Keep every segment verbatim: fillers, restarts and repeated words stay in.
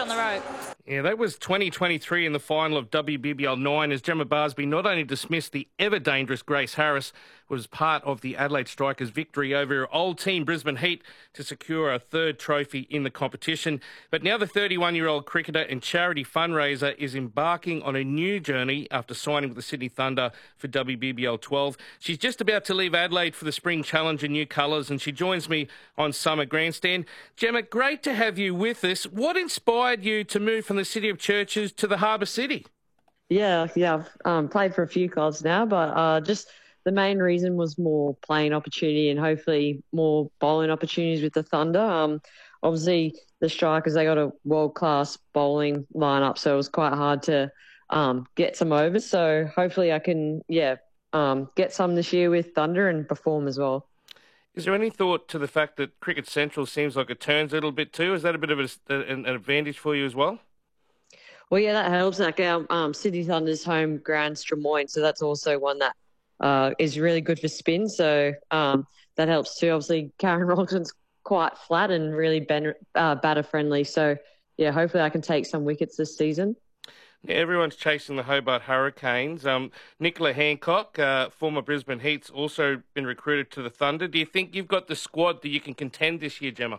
on the rope. Yeah, that was twenty twenty-three in the final of W B B L nine as Gemma Barsby not only dismissed the ever-dangerous Grace Harris, was part of the Adelaide Strikers' victory over her old team Brisbane Heat to secure a third trophy in the competition. But now the thirty-one-year-old cricketer and charity fundraiser is embarking on a new journey after signing with the Sydney Thunder for W B B L twelve. She's just about to leave Adelaide for the Spring Challenge in new colours, and she joins me on Summer Grandstand. Gemma, great to have you with us. What inspired you to move from the City of Churches to the Harbour City? Yeah, yeah, I've um, played for a few clubs now, but uh, just the main reason was more playing opportunity and hopefully more bowling opportunities with the Thunder. Um, obviously, the Strikers, they got a world-class bowling lineup, so it was quite hard to um, get some overs. So hopefully I can, yeah, um, get some this year with Thunder and perform as well. Is there any thought to the fact that Cricket Central seems like it turns a little bit too? Is that a bit of a, an advantage for you as well? Well, yeah, that helps. Like our um, Sydney Thunder's home ground's Drummoyne, so that's also one that uh, is really good for spin. So um, that helps too. Obviously, Karen Rollton's quite flat and really ben- uh, batter friendly. So yeah, hopefully I can take some wickets this season. Yeah, everyone's chasing the Hobart Hurricanes. Um, Nicola Hancock, uh, former Brisbane Heat's, also been recruited to the Thunder. Do you think you've got the squad that you can contend this year, Gemma?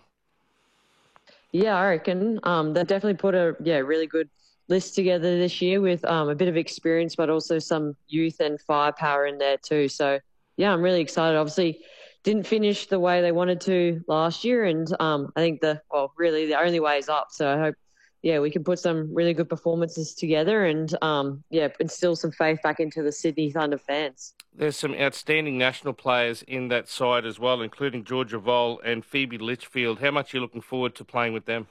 Yeah, I reckon. Um, they've definitely put a yeah really good list together this year with um, a bit of experience, but also some youth and firepower in there too. So yeah, I'm really excited. Obviously, didn't finish the way they wanted to last year, and um, I think the well, really the only way is up. So I hope. Yeah, we can put some really good performances together and, um, yeah, instill some faith back into the Sydney Thunder fans. There's some outstanding national players in that side as well, including Georgia Voll and Phoebe Litchfield. How much are you looking forward to playing with them?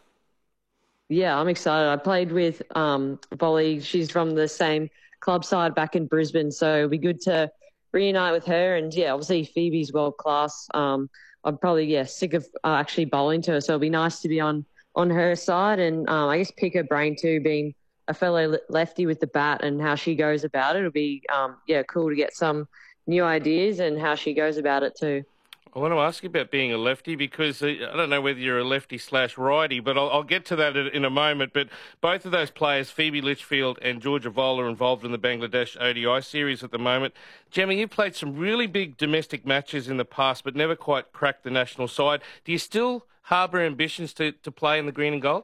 Yeah, I'm excited. I played with um, Volley. She's from the same club side back in Brisbane, so it'll be good to reunite with her. And, yeah, obviously Phoebe's world class. Um, I'm probably, yeah, sick of uh, actually bowling to her, so it'll be nice to be on on her side and um, I guess pick her brain too, being a fellow lefty with the bat and how she goes about it. It'll be, um, yeah, cool to get some new ideas and how she goes about it too. I want to ask you about being a lefty because uh, I don't know whether you're a lefty slash righty, but I'll, I'll get to that in a moment. But both of those players, Phoebe Litchfield and Georgia Voll, are involved in the Bangladesh O D I series at the moment. Gemma, you've played some really big domestic matches in the past, but never quite cracked the national side. Do you still harbour ambitions to, to play in the green and gold?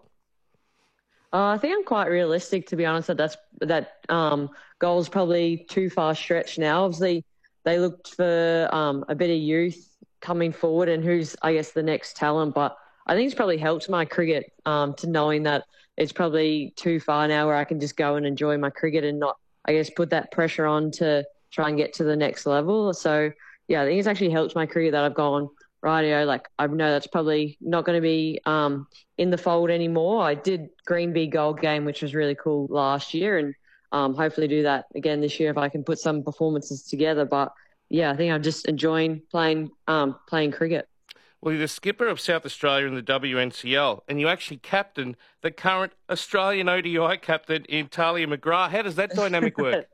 Uh, I think I'm quite realistic, to be honest, that that's, that um, goal is probably too far stretched now. Obviously, they looked for um, a bit of youth coming forward and who's, I guess, the next talent. But I think it's probably helped my cricket um, to knowing that it's probably too far now where I can just go and enjoy my cricket and not, I guess, put that pressure on to try and get to the next level. So, yeah, I think it's actually helped my cricket that I've gone, rightio, like I know that's probably not going to be um, in the fold anymore. I did Green Bee Gold game, which was really cool last year, and um, hopefully do that again this year if I can put some performances together. But yeah, I think I'm just enjoying playing um, playing cricket. Well, you're the skipper of South Australia in the W N C L, and you actually captain the current Australian O D I captain in Talia McGrath. How does that dynamic work?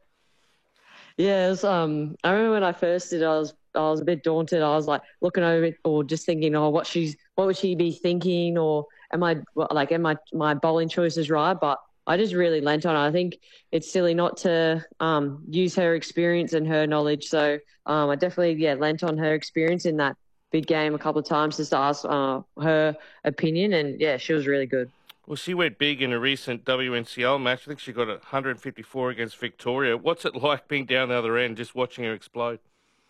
Yeah, it was, um, I remember when I first did, I was I was a bit daunted. I was like looking over it or just thinking, oh, what she's what would she be thinking, or am I like am I my bowling choices right? But I just really lent on her. I think it's silly not to um, use her experience and her knowledge. So um, I definitely yeah lent on her experience in that big game a couple of times just to ask uh, her opinion, and yeah, she was really good. Well, she went big in a recent W N C L match. I think she got one hundred fifty-four against Victoria. What's it like being down the other end, just watching her explode?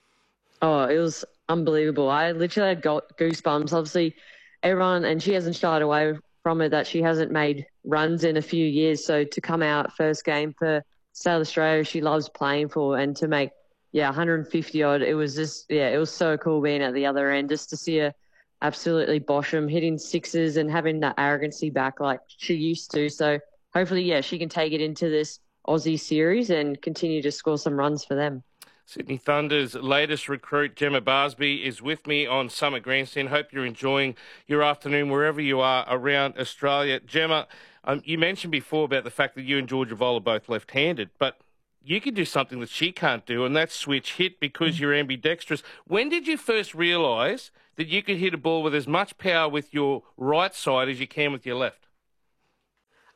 Oh, it was unbelievable. I literally had goosebumps. Obviously, everyone, and she hasn't shied away from it, that she hasn't made runs in a few years. So to come out first game for South Australia, she loves playing for, and to make, yeah, one hundred fifty odd, it was just, yeah, it was so cool being at the other end, just to see her absolutely bosh them, hitting sixes and having that arrogancy back like she used to. So hopefully, yeah, she can take it into this Aussie series and continue to score some runs for them. Sydney Thunder's latest recruit, Gemma Barsby, is with me on Summer Grandstand. Hope you're enjoying your afternoon wherever you are around Australia. Gemma, um, you mentioned before about the fact that you and Georgia Voll are both left-handed, but you can do something that she can't do, and that's switch hit because you're ambidextrous. When did you first realise that you could hit a ball with as much power with your right side as you can with your left?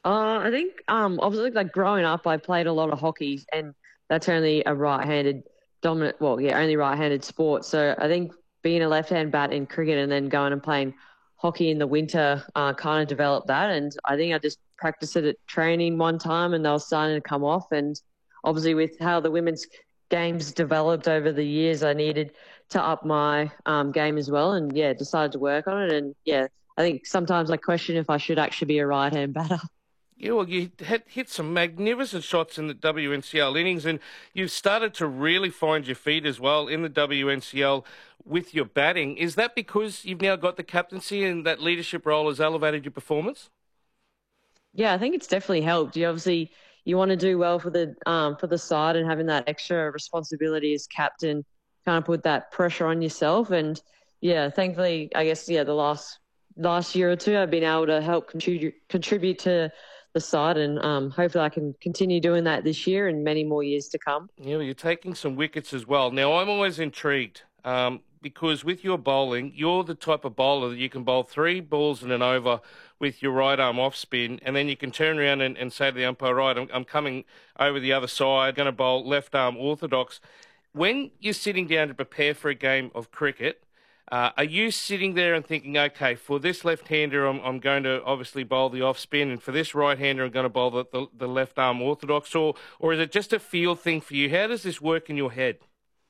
Uh, I think um, obviously like growing up, I played a lot of hockey, and that's only a right-handed dominant. Well, yeah, only right-handed sport. So I think being a left-hand bat in cricket and then going and playing hockey in the winter uh, kind of developed that. And I think I just practiced it at training one time, and they were starting to come off. And obviously, with how the women's games developed over the years, I needed to up my um, game as well. And yeah, decided to work on it. And yeah, I think sometimes I question if I should actually be a right-hand batter. Yeah, well, you had hit some magnificent shots in the W N C L innings, and you've started to really find your feet as well in the W N C L with your batting. Is that because you've now got the captaincy and that leadership role has elevated your performance? Yeah, I think it's definitely helped. You obviously you want to do well for the um for the side, and having that extra responsibility as captain kind of put that pressure on yourself. And yeah, thankfully, I guess yeah, the last last year or two, I've been able to help contribute contribute to the side, and um, hopefully I can continue doing that this year and many more years to come. Yeah, well, you're taking some wickets as well. Now, I'm always intrigued um, because with your bowling, you're the type of bowler that you can bowl three balls in an over with your right arm off spin, and then you can turn around and, and say to the umpire, right, I'm, I'm coming over the other side, going to bowl left arm orthodox. When you're sitting down to prepare for a game of cricket, uh, are you sitting there and thinking, okay, for this left-hander, I'm, I'm going to obviously bowl the off-spin, and for this right-hander, I'm going to bowl the, the, the left-arm orthodox, or, or is it just a feel thing for you? How does this work in your head?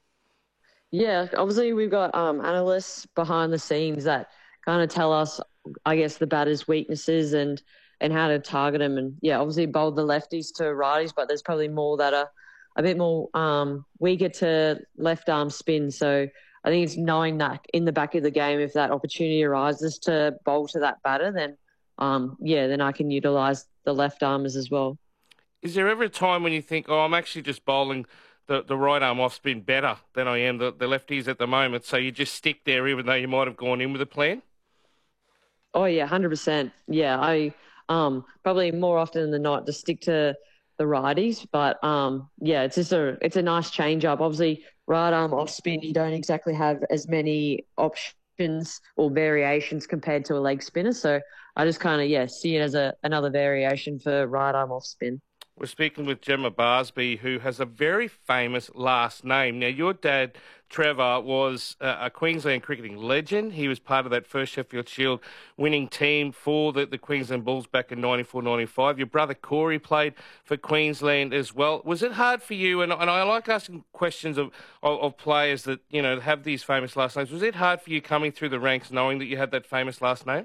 Yeah, obviously we've got um, analysts behind the scenes that kind of tell us, I guess, the batter's weaknesses and and how to target them. And yeah, obviously bowl the lefties to righties, but there's probably more that are a bit more um, weaker to left arm spin. So I think it's knowing that in the back of the game, if that opportunity arises to bowl to that batter, then um, yeah, then I can utilise the left armers as well. Is there ever a time when you think, oh, I'm actually just bowling the, the right arm off spin better than I am the, the lefties at the moment, so you just stick there even though you might have gone in with a plan? Oh yeah, hundred percent. Yeah, I um probably more often than not just stick to the righties, but um yeah, it's just a it's a nice change up. Obviously, right arm off spin, you don't exactly have as many options or variations compared to a leg spinner. So I just kind of yeah see it as a another variation for right arm off spin. We're speaking with Gemma Barsby, who has a very famous last name. Now, your dad, Trevor, was a Queensland cricketing legend. He was part of that first Sheffield Shield winning team for the, the Queensland Bulls back in ninety-four ninety-five. Your brother, Corey, played for Queensland as well. Was it hard for you, and, and I like asking questions of, of, of players that, you know, have these famous last names. Was it hard for you coming through the ranks knowing that you had that famous last name?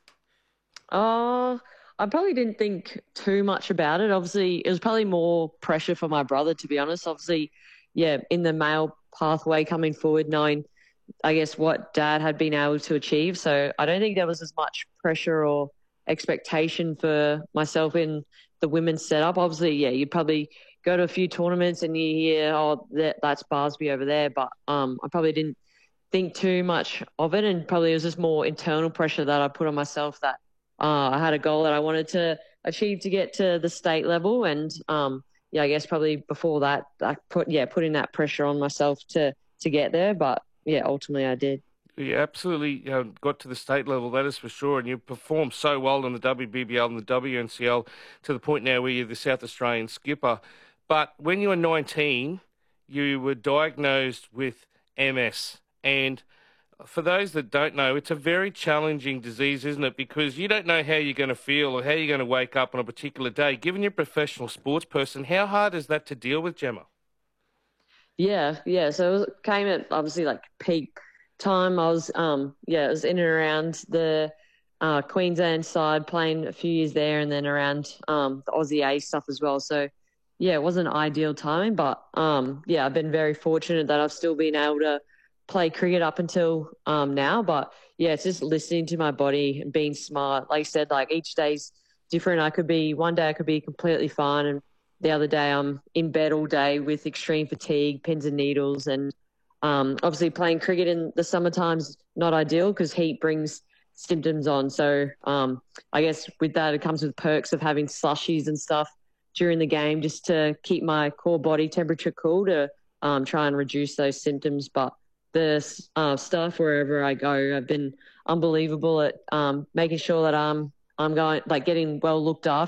Uh, I probably didn't think too much about it. Obviously, it was probably more pressure for my brother, to be honest. Obviously, yeah, in the male pathway coming forward, knowing, I guess, what dad had been able to achieve. So I don't think there was as much pressure or expectation for myself in the women's setup. Obviously, yeah, you'd probably go to a few tournaments and you hear, oh, that, that's Barsby over there. But um, I probably didn't think too much of it. And probably it was just more internal pressure that I put on myself that uh, I had a goal that I wanted to achieve to get to the state level, and um, yeah, I guess probably before that, I put yeah putting that pressure on myself to to get there. But yeah, ultimately I did. You absolutely uh, got to the state level, that is for sure, and you performed so well in the W B B L and the W N C L to the point now where you're the South Australian skipper. But when you were nineteen, you were diagnosed with M S, and for those that don't know, it's a very challenging disease, isn't it? Because you don't know how you're going to feel or how you're going to wake up on a particular day. Given you're a professional sports person, how hard is that to deal with, Gemma? Yeah, yeah. So it was, came at obviously like peak time. I was um yeah, it was in and around the uh, Queensland side, playing a few years there, and then around um the Aussie A stuff as well. So yeah, it wasn't ideal timing, but um yeah, I've been very fortunate that I've still been able to play cricket up until um, now. But yeah, it's just listening to my body and being smart. Like I said, like each day's different. I could be one day I could be completely fine, and the other day I'm in bed all day with extreme fatigue, pins and needles, and um, obviously playing cricket in the summertime's not ideal because heat brings symptoms on. So um, I guess with that it comes with perks of having slushies and stuff during the game just to keep my core body temperature cool to um, try and reduce those symptoms. But the uh, staff wherever I go have been unbelievable at um, making sure that I'm I'm going like getting well looked after.